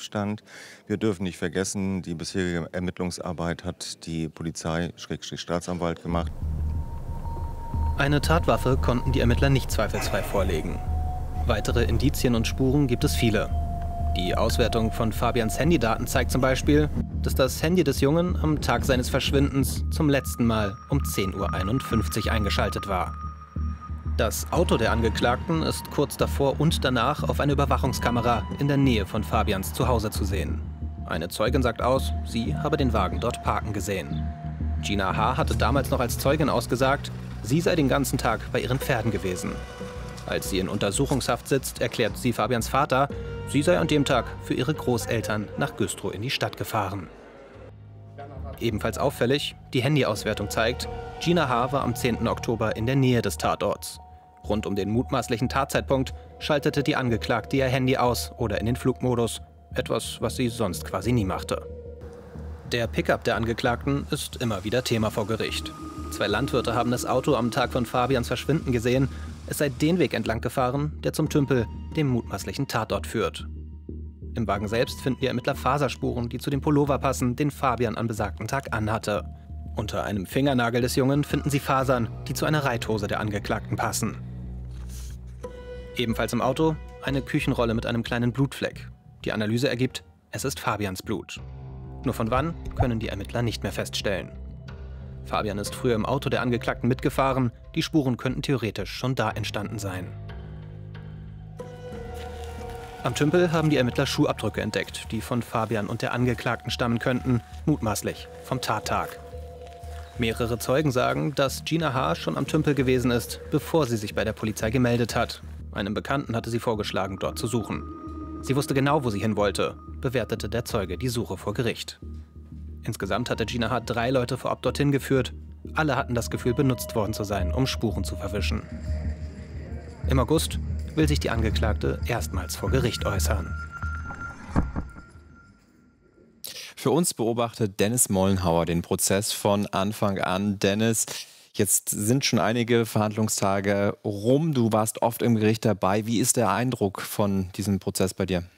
Tatbestand. Wir dürfen nicht vergessen, die bisherige Ermittlungsarbeit hat die Polizei/Staatsanwalt gemacht. Eine Tatwaffe konnten die Ermittler nicht zweifelsfrei vorlegen. Weitere Indizien und Spuren gibt es viele. Die Auswertung von Fabians Handydaten zeigt zum Beispiel, dass das Handy des Jungen am Tag seines Verschwindens zum letzten Mal um 10:51 Uhr eingeschaltet war. Das Auto der Angeklagten ist kurz davor und danach auf einer Überwachungskamera in der Nähe von Fabians Zuhause zu sehen. Eine Zeugin sagt aus, sie habe den Wagen dort parken gesehen. Gina H. hatte damals noch als Zeugin ausgesagt, sie sei den ganzen Tag bei ihren Pferden gewesen. Als sie in Untersuchungshaft sitzt, erklärt sie Fabians Vater, sie sei an dem Tag für ihre Großeltern nach Güstrow in die Stadt gefahren. Ebenfalls auffällig, die Handyauswertung zeigt, Gina H. war am 10. Oktober in der Nähe des Tatorts. Rund um den mutmaßlichen Tatzeitpunkt schaltete die Angeklagte ihr Handy aus oder in den Flugmodus, etwas, was sie sonst quasi nie machte. Der Pickup der Angeklagten ist immer wieder Thema vor Gericht. 2 Landwirte haben das Auto am Tag von Fabians Verschwinden gesehen. Es sei den Weg entlang gefahren, der zum Tümpel, dem mutmaßlichen Tatort, führt. Im Wagen selbst finden die Ermittler Faserspuren, die zu dem Pullover passen, den Fabian am besagten Tag anhatte. Unter einem Fingernagel des Jungen finden sie Fasern, die zu einer Reithose der Angeklagten passen. Ebenfalls im Auto eine Küchenrolle mit einem kleinen Blutfleck. Die Analyse ergibt, es ist Fabians Blut. Nur von wann, können die Ermittler nicht mehr feststellen. Fabian ist früher im Auto der Angeklagten mitgefahren, die Spuren könnten theoretisch schon da entstanden sein. Am Tümpel haben die Ermittler Schuhabdrücke entdeckt, die von Fabian und der Angeklagten stammen könnten, mutmaßlich vom Tattag. Mehrere Zeugen sagen, dass Gina H. schon am Tümpel gewesen ist, bevor sie sich bei der Polizei gemeldet hat. Einem Bekannten hatte sie vorgeschlagen, dort zu suchen. Sie wusste genau, wo sie hin wollte, bewertete der Zeuge die Suche vor Gericht. Insgesamt hatte Gina H. 3 Leute vorab dorthin geführt. Alle hatten das Gefühl, benutzt worden zu sein, um Spuren zu verwischen. Im August will sich die Angeklagte erstmals vor Gericht äußern. Für uns beobachtet Dennis Mollenhauer den Prozess von Anfang an. Dennis, jetzt sind schon einige Verhandlungstage rum. Du warst oft im Gericht dabei. Wie ist der Eindruck von diesem Prozess bei dir?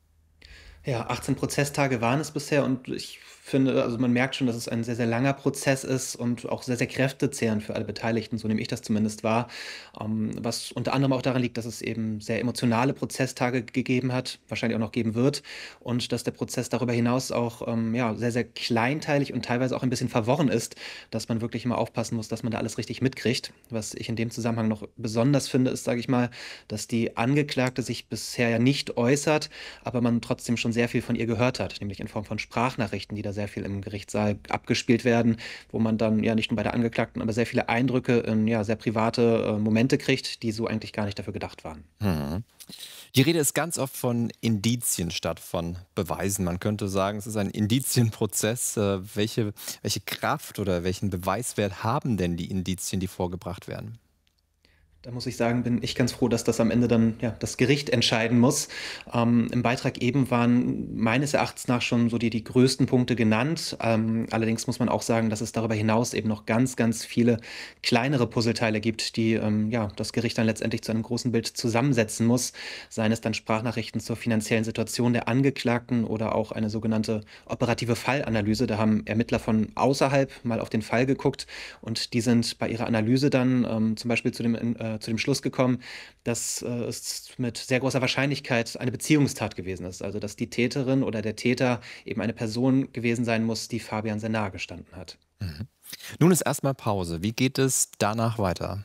Ja, 18 Prozesstage waren es bisher und ich finde, also man merkt schon, dass es ein sehr, sehr langer Prozess ist und auch sehr, sehr kräftezehrend für alle Beteiligten, so nehme ich das zumindest wahr. Was unter anderem auch daran liegt, dass es eben sehr emotionale Prozesstage gegeben hat, wahrscheinlich auch noch geben wird und dass der Prozess darüber hinaus auch ja, sehr, sehr kleinteilig und teilweise auch ein bisschen verworren ist, dass man wirklich immer aufpassen muss, dass man da alles richtig mitkriegt. Was ich in dem Zusammenhang noch besonders finde, ist, sage ich mal, dass die Angeklagte sich bisher ja nicht äußert, aber man trotzdem schon sehr viel von ihr gehört hat, nämlich in Form von Sprachnachrichten, die da sehr viel im Gerichtssaal abgespielt werden, wo man dann ja nicht nur bei der Angeklagten, aber sehr viele Eindrücke in ja, sehr private Momente kriegt, die so eigentlich gar nicht dafür gedacht waren. Mhm. Die Rede ist ganz oft von Indizien statt von Beweisen. Man könnte sagen, es ist ein Indizienprozess. Welche Kraft oder welchen Beweiswert haben denn die Indizien, die vorgebracht werden? Da muss ich sagen, bin ich ganz froh, dass das am Ende dann ja, das Gericht entscheiden muss. Im Beitrag eben waren meines Erachtens nach schon so die größten Punkte genannt. Allerdings muss man auch sagen, dass es darüber hinaus eben noch ganz, ganz viele kleinere Puzzleteile gibt, die ja, das Gericht dann letztendlich zu einem großen Bild zusammensetzen muss. Seien es dann Sprachnachrichten zur finanziellen Situation der Angeklagten oder auch eine sogenannte operative Fallanalyse. Da haben Ermittler von außerhalb mal auf den Fall geguckt und die sind bei ihrer Analyse dann zum Beispiel zu dem Schluss gekommen, dass es mit sehr großer Wahrscheinlichkeit eine Beziehungstat gewesen ist. Also dass die Täterin oder der Täter eben eine Person gewesen sein muss, die Fabian sehr nahe gestanden hat. Mhm. Nun ist erstmal Pause. Wie geht es danach weiter?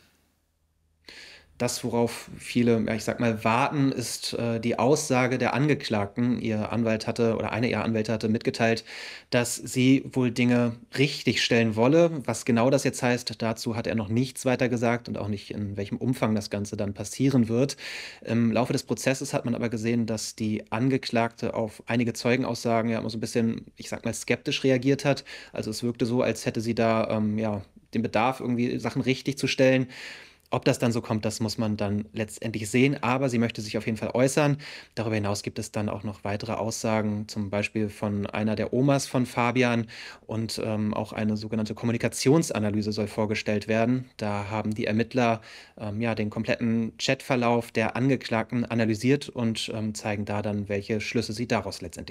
Das, worauf viele, ja, ich sag mal, warten, ist die Aussage der Angeklagten. Ihr Anwalt hatte oder einer ihrer Anwälte hatte mitgeteilt, dass sie wohl Dinge richtig stellen wolle. Was genau das jetzt heißt, dazu hat er noch nichts weiter gesagt und auch nicht, in welchem Umfang das Ganze dann passieren wird. Im Laufe des Prozesses hat man aber gesehen, dass die Angeklagte auf einige Zeugenaussagen ja immer so ein bisschen, ich sag mal, skeptisch reagiert hat. Also es wirkte so, als hätte sie da ja, den Bedarf, irgendwie Sachen richtig zu stellen. Ob das dann so kommt, das muss man dann letztendlich sehen, aber sie möchte sich auf jeden Fall äußern. Darüber hinaus gibt es dann auch noch weitere Aussagen, zum Beispiel von einer der Omas von Fabian und auch eine sogenannte Kommunikationsanalyse soll vorgestellt werden. Da haben die Ermittler ja, den kompletten Chatverlauf der Angeklagten analysiert und zeigen da dann, welche Schlüsse sie daraus letztendlich